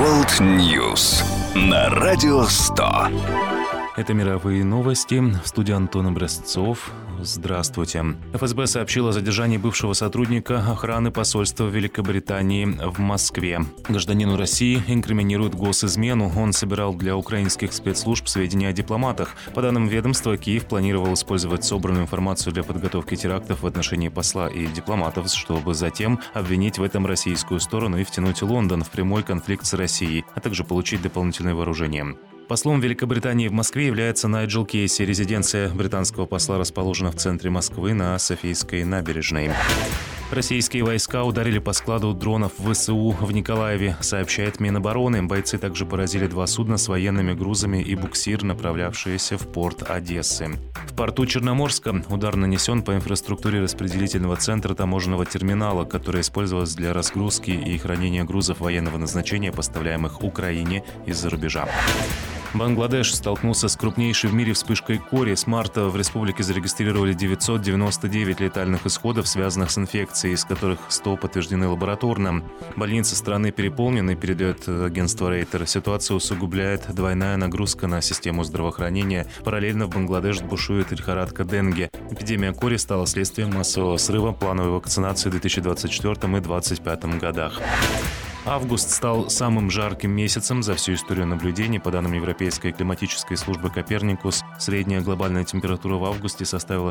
World News на Радио 100. Это мировые новости. В студии Антон Образцов. Здравствуйте. ФСБ сообщила о задержании бывшего сотрудника охраны посольства Великобритании в Москве. Гражданину России инкриминируют госизмену. Он собирал для украинских спецслужб сведения о дипломатах. По данным ведомства, Киев планировал использовать собранную информацию для подготовки терактов в отношении посла и дипломатов, чтобы затем обвинить в этом российскую сторону и втянуть Лондон в прямой конфликт с Россией, а также получить дополнительное вооружение. Послом Великобритании в Москве является Найджел Кейси. Резиденция британского посла расположена в центре Москвы на Софийской набережной. Российские войска ударили по складу дронов ВСУ в Николаеве, сообщает Минобороны. Бойцы также поразили 2 судна с военными грузами и буксир, направлявшиеся в порт Одессы. В порту Черноморска удар нанесен по инфраструктуре распределительного центра таможенного терминала, который использовался для разгрузки и хранения грузов военного назначения, поставляемых Украине из-за рубежа. Бангладеш столкнулся с крупнейшей в мире вспышкой кори. С марта в республике зарегистрировали 999 летальных исходов, связанных с инфекцией, из которых 100 подтверждены лабораторно. Больницы страны переполнены, передает агентство Рейтер. Ситуацию усугубляет двойная нагрузка на систему здравоохранения. Параллельно в Бангладеш бушует лихорадка денге. Эпидемия кори стала следствием массового срыва плановой вакцинации в 2024 и 2025 годах. Август стал самым жарким месяцем за всю историю наблюдений. По данным Европейской климатической службы «Коперникус», средняя глобальная температура в августе составила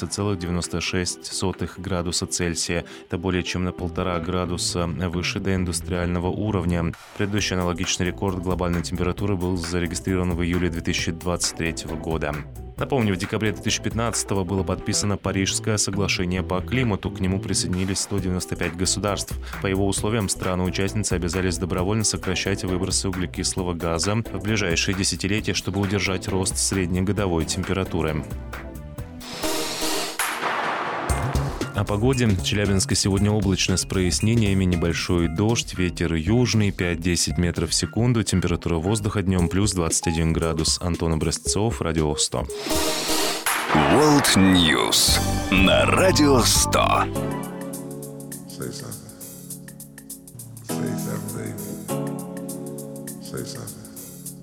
16,96 градуса Цельсия. Это более чем на 1,5 градуса выше доиндустриального уровня. Предыдущий аналогичный рекорд глобальной температуры был зарегистрирован в июле 2023 года. Напомню, в декабре 2015 было подписано Парижское соглашение по климату. К нему присоединились 195 государств. По его условиям страны-участницы обязались добровольно сокращать выбросы углекислого газа в ближайшие десятилетия, чтобы удержать рост среднегодовой температуры. О погоде. В Челябинске сегодня облачно с прояснениями, небольшой дождь, ветер южный 5-10 метров в секунду, температура воздуха днем плюс 21 градус. Антон Образцов, Радио 100. World News на Радио 100.